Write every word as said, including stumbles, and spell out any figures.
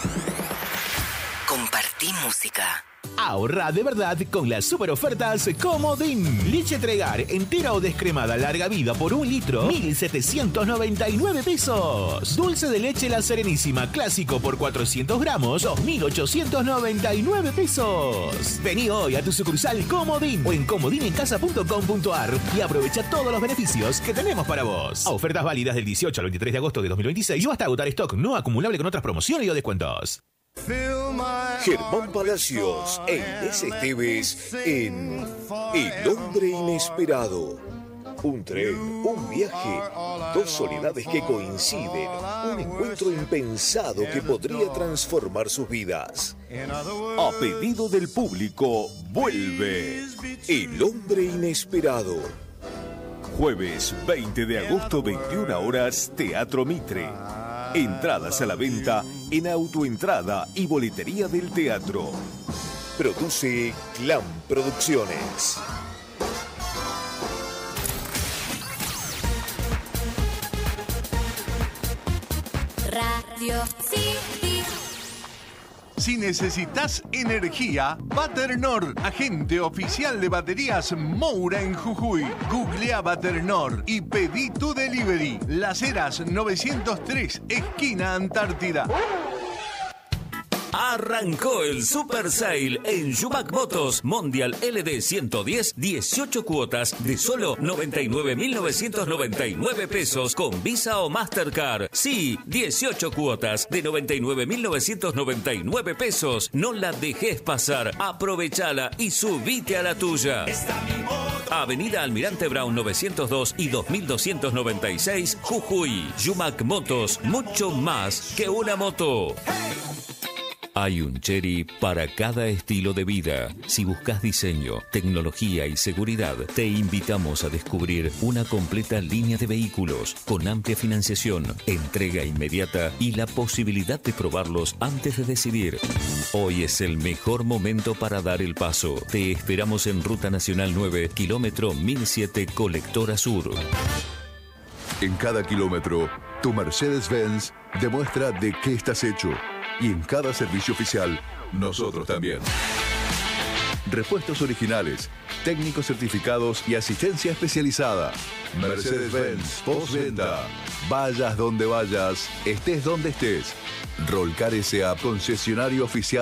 Compartí música. Ahorra de verdad con las super ofertas Comodín. Leche Tregar entera o descremada larga vida por un litro, mil setecientos noventa y nueve pesos. Dulce de leche La Serenísima clásico por cuatrocientos gramos, dos mil ochocientos noventa y nueve pesos. Vení hoy a tu sucursal Comodín o en comodinencasa punto com punto ar y aprovecha todos los beneficios que tenemos para vos. Ofertas válidas del dieciocho al veintitrés de agosto de dos mil veintiséis y hasta agotar stock no acumulable con otras promociones o descuentos. Germán Palacios e Inés Esteves en El Hombre Inesperado. Un tren, un viaje, dos soledades que coinciden, un encuentro impensado que podría transformar sus vidas. A pedido del público, vuelve El Hombre Inesperado. Jueves veinte de agosto, veintiuna horas, Teatro Mitre. Entradas a la venta en Autoentrada y Boletería del Teatro. Produce Clan Producciones. Radio City. Si necesitas energía, Baternor, agente oficial de baterías Moura en Jujuy. Googlea Baternor y pedí tu delivery. Las Heras novecientos tres, esquina Antártida. Arrancó el Super Sale en Yumac Motos Mondial L D ciento diez, dieciocho cuotas de solo noventa y nueve mil novecientos noventa y nueve pesos con Visa o Mastercard. Sí, dieciocho cuotas de noventa y nueve mil novecientos noventa y nueve pesos. No la dejes pasar, aprovechala y subite a la tuya. Avenida Almirante Brown novecientos dos y dos mil doscientos noventa y seis, Jujuy. Yumac Motos, mucho más que una moto. Hay un Chery para cada estilo de vida. Si buscas diseño, tecnología y seguridad, te invitamos a descubrir una completa línea de vehículos con amplia financiación, entrega inmediata y la posibilidad de probarlos antes de decidir. Hoy es el mejor momento para dar el paso. Te esperamos en Ruta Nacional nueve, kilómetro mil siete, Colectora Sur. En cada kilómetro, tu Mercedes-Benz demuestra de qué estás hecho. Y en cada servicio oficial, nosotros también. Repuestos originales, técnicos certificados y asistencia especializada. Mercedes-Benz postventa. Vayas donde vayas, estés donde estés. Rolcar S A, concesionario oficial.